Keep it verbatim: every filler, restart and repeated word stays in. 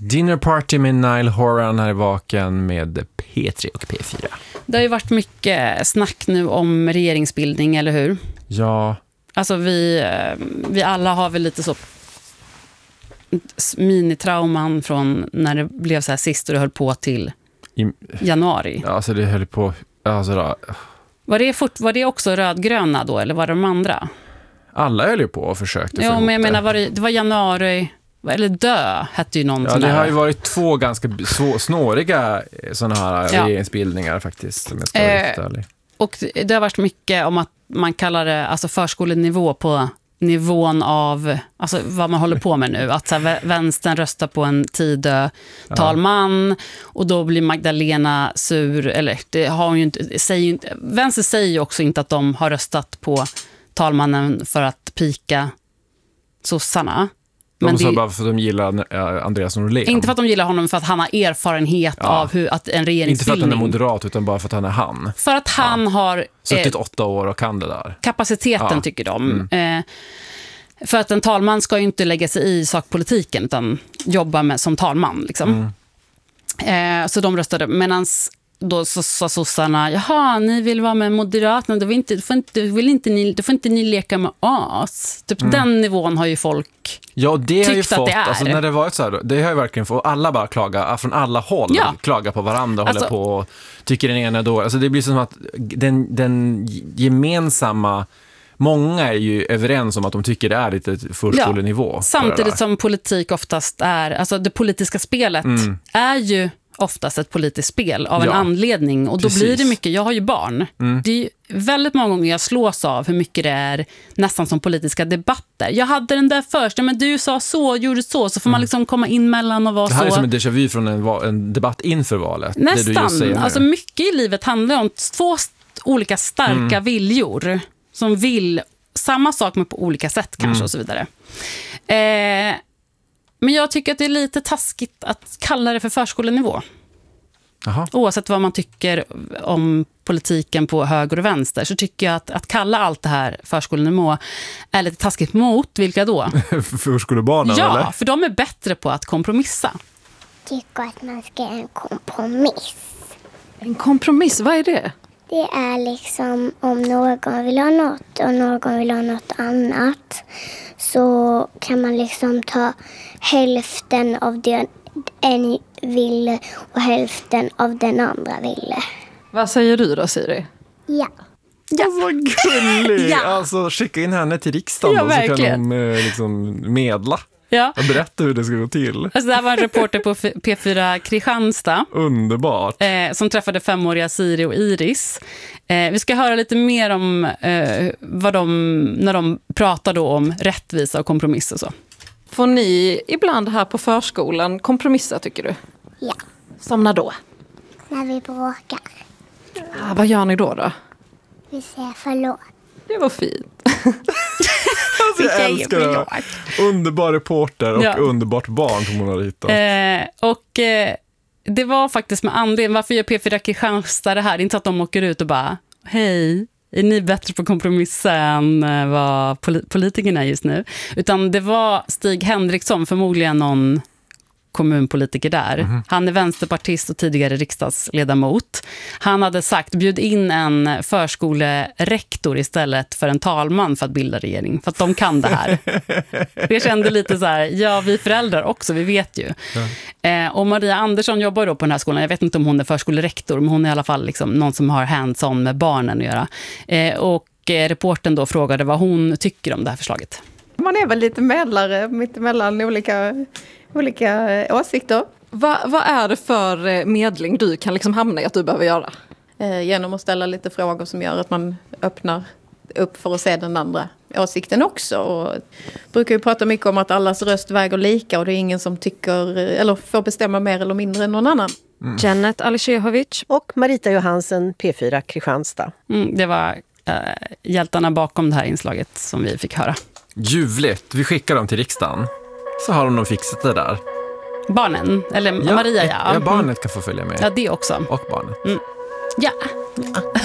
Dinner Party med Niall Horan här i Vaken med P tre och P fyra. Det har ju varit mycket snack nu om regeringsbildning, eller hur? Ja. Alltså vi, vi alla har väl lite så minitrauman från när det blev så här sist och det höll på till I, januari. Ja, alltså det höll på... Alltså då. Var det, fort, var det också rödgröna då, eller var det de andra? Alla höll ju på och försökte. Ja, men jag menar, var det, det var januari... Eller dö hette ju någon. Ja, det har ju varit två ganska svå, snåriga sådana här ja. regeringsbildningar faktiskt. Om jag ska vara eh, riktigt ärlig. Och det har varit mycket om att man kallar det alltså förskolenivå på nivån av alltså vad man håller på med nu. Att så här, vänstern röstar på en Tidö-talman ja. och då blir Magdalena sur. Eller det har hon ju inte, säger ju inte, vänster säger ju också inte att de har röstat på talmannen för att pika sossarna. De men sa det, bara för att de gillar Andreas Norlén. Inte för att de gillar honom, för att han har erfarenhet ja. av hur att en regeringsbildning... Inte för att han är moderat, utan bara för att han är han. För att han ja. har... suttit eh, åtta år och kan det där. Kapaciteten ja. tycker de. Mm. Eh, för att en talman ska ju inte lägga sig i sakpolitiken, utan jobba med, som talman. Liksom. Mm. Eh, så de röstade. Medans då så sa sossarna, jaha, ni vill vara med Moderaterna, då vill inte, då får inte, vill inte ni, då får inte ni leka med oss. Typ mm. den nivån har ju folk ja, det har ju tyckt fått, att det är. Alltså, när det varit så här, det har ju verkligen fått alla bara klaga, från alla håll, ja. klaga på varandra, alltså, håller på och tycker den ena då. Alltså det blir som att den, den gemensamma, många är ju överens om att de tycker det är lite förskolenivå. Ja, samtidigt som politik oftast är, alltså det politiska spelet mm. är ju oftast ett politiskt spel av ja, en anledning. Och då precis. blir det mycket, jag har ju barn. Mm. Det är väldigt många gånger jag slås av hur mycket det är nästan som politiska debatter. Jag hade den där först, men du sa så, gjorde så, så får mm. man liksom komma in mellan och vara så. Det här så. Är som en déjà vu från en, en debatt inför valet. Nästan, det du just säger alltså mycket i livet handlar om två olika starka mm. viljor som vill samma sak men på olika sätt kanske mm. och så vidare. Eh, Men jag tycker att det är lite taskigt att kalla det för förskolenivå. Aha. Oavsett vad man tycker om politiken på höger och vänster, så tycker jag att, att kalla allt det här förskolenivå är lite taskigt mot vilka då? Förskolebarnen, ja, eller? för de är bättre på att kompromissa. Jag tycker att man ska göra en kompromiss. En kompromiss, vad är det? Det är liksom om någon vill ha något och någon vill ha något annat, så kan man liksom ta hälften av det en ville och hälften av den andra ville. Vad säger du då, Siri? Ja. Ja, vad gullig! Ja. Alltså, skicka in henne till riksdagen ja, och så kan hon liksom medla. Ja. Och berätta hur det ska gå till. Alltså, det här var en reporter på P fyra Kristianstad. Underbart. Eh, som träffade femåriga Siri och Iris. Eh, vi ska höra lite mer om eh, vad de, när de pratar då om rättvisa och kompromiss och så. Får ni ibland här på förskolan kompromissa, tycker du? Ja. Som när då? När vi bråkar. Ah, vad gör ni då då? Vi säger förlåt. Det var fint. Alltså, jag älskar det. Underbar reporter och ja. underbart barn som hon har hittat. Eh, och eh, det var faktiskt med anledning, varför gör P fyra Kristianstad det här? Det är inte att de åker ut och bara, hej, är ni bättre på kompromissa än vad pol- politikerna är just nu? Utan det var Stig Henriksson, förmodligen någon kommunpolitiker där. Mm-hmm. Han är vänsterpartist och tidigare riksdagsledamot. Han hade sagt, bjud in en förskolerektor istället för en talman för att bilda regering. För att de kan det här. Jag kände lite så här, ja, vi föräldrar också, vi vet ju. Ja. Eh, och Maria Andersson jobbar då på den här skolan. Jag vet inte om hon är förskolerektor, men hon är i alla fall liksom någon som har hands-on med barnen att göra. Eh, och eh, reporten då frågade vad hon tycker om det här förslaget. Man är väl lite medlare mitt emellan olika... olika åsikter. Va, vad är det för medling du kan liksom hamna i att du behöver göra? Eh, genom att ställa lite frågor som gör att man öppnar upp för att se den andra åsikten också. Och brukar ju prata mycket om att allas röst väger lika och det är ingen som tycker eller får bestämma mer eller mindre än någon annan. Mm. Janet Alishehovic och Marita Johansen, P fyra Kristianstad. Mm, det var äh, hjältarna bakom det här inslaget som vi fick höra. Ljuvligt. Vi skickar dem till riksdagen. Så har de nog fixat det där. Barnen, eller ja, Maria, ja. Ja, barnet kan få följa med. Ja, det också. Och barnet. Mm. Ja. ja.